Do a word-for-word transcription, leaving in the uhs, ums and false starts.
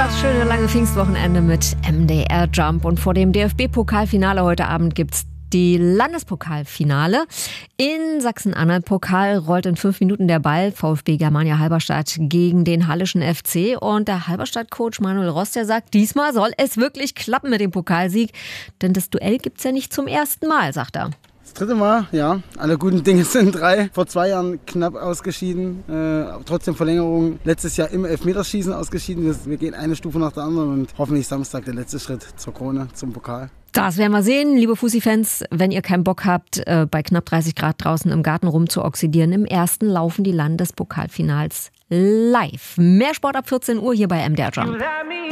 Das schöne lange Pfingstwochenende mit M D R Jump. Und vor dem D F B-Pokalfinale heute Abend gibt's die Landespokalfinale. In Sachsen-Anhalt-Pokal rollt in fünf Minuten der Ball. VfB Germania Halberstadt gegen den Hallischen F C. Und der Halberstadt-Coach Manuel Rost, der sagt, diesmal soll es wirklich klappen mit dem Pokalsieg. Denn das Duell gibt's ja nicht zum ersten Mal, sagt er. Das dritte Mal, ja. Alle guten Dinge sind drei. Vor zwei Jahren knapp ausgeschieden. Äh, trotzdem Verlängerung. Letztes Jahr im Elfmeterschießen ausgeschieden. Wir, wir gehen eine Stufe nach der anderen und hoffentlich Samstag der letzte Schritt zur Krone, zum Pokal. Das werden wir sehen, liebe Fussi-Fans. Wenn ihr keinen Bock habt, äh, bei knapp dreißig Grad draußen im Garten rumzuoxidieren, im ersten laufen die Landespokalfinals live. Mehr Sport ab vierzehn Uhr hier bei M D R Jump.